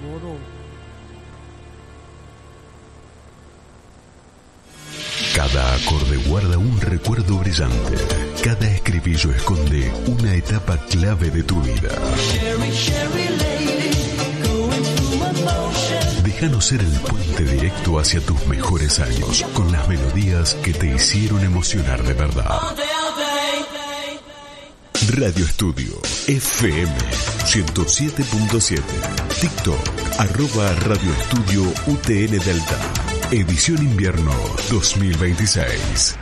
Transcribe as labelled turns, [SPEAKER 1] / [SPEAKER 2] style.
[SPEAKER 1] moro.
[SPEAKER 2] Cada acorde guarda un recuerdo brillante. Cada escribillo esconde una etapa clave de tu vida. Déjanos ser el puente directo hacia tus mejores años, con las melodías que te hicieron emocionar de verdad. Radio Estudio FM 107.7. TikTok @Radio Estudio UTN Delta. Edición invierno 2026.